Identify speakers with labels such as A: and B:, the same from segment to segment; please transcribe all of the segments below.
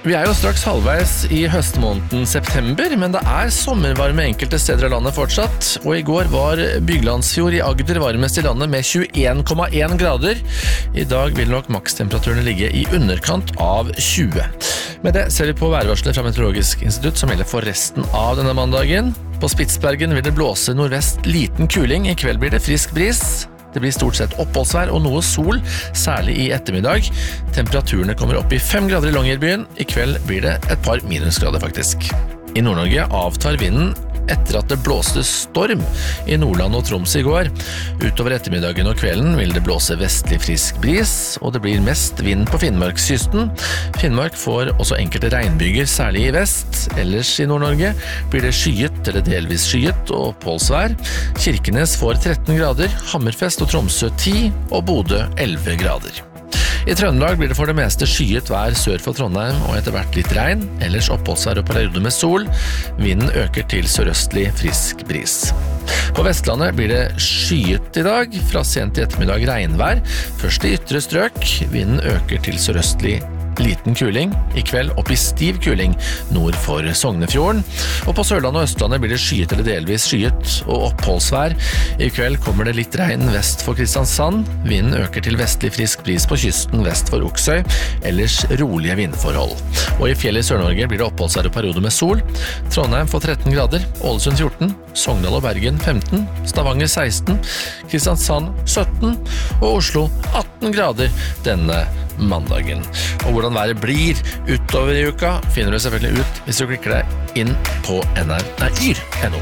A: Vi jo straks halvveis i høstmåneden september, men det sommervarme enkelte steder av landet fortsatt, og i går var Byglandsfjord i Agder varmest i landet med 21,1 grader. I dag vil nok makstemperaturene ligge i underkant av 20. Med det ser vi på værvarselet fra Meteorologisk institutt som gjelder for resten av denne mandagen. På Spitsbergen vil det blåse nordvest liten kuling, i kveld blir det frisk bris. Det blir stort sett oppholdsvær og noe sol, særlig i ettermiddag. Temperaturene kommer opp i 5 grader i Longyearbyen. I kveld blir det et par minusgrader faktisk. I Nord-Norge avtar vinden etter at det blåste storm i Nordland og Troms i går. Utover ettermiddagen og kvelden vil det blåse vestlig frisk bris, og det blir mest vind på Finnmarkskysten. Finnmark får også enkelte regnbyger, særlig i vest. Ellers i Nord-Norge blir det skyet eller delvis skyet og oppholdsvær. Kirkenes får 13 grader, Hammerfest og Tromsø 10 og Bodø 11 grader. I Trøndelag blir det for det meste skyet vær sør for Trondheim og etter hvert litt regn, ellers oppholdsvær og perioder med sol. Vinden øker til sørøstlig frisk bris. På Vestlandet blir det skyet i dag, fra sent i ettermiddag regnvær. Først i ytre strøk, vinden øker til sørøstlig liten kuling, i kveld opp i stiv kuling nord for Sognefjorden. Og på Sørlandet og Østlandet blir det skyet eller delvis skyet og oppholdsvær. I kveld kommer det litt regn vest for Kristiansand. Vinden øker til vestlig frisk bris på kysten vest for Oksøy, ellers rolige vindforhold. Og i fjellet i Sør-Norge blir det oppholdsvær og perioder med sol. Trondheim får 13 grader, Ålesund 14, Sogndal og Bergen 15, Stavanger 16, Kristiansand 17 og Oslo 18 grader denne mandagen. Og hvordan været blir utover i uka finner du selvfølgelig ut hvis du klikker deg inn på yr.no.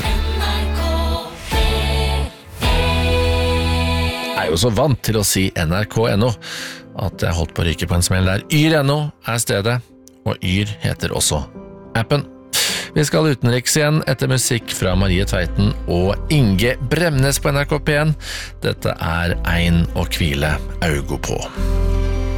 A: Jeg jo så vant til å si NRK.no at jeg holdt på å ryke på en smell der. Yr.no stedet, og Yr heter også appen. Vi skal utenriks igjen etter musikk fra Marie Tveiten og Inge Bremnes på NRK P1. Dette Ein og hvile augo på.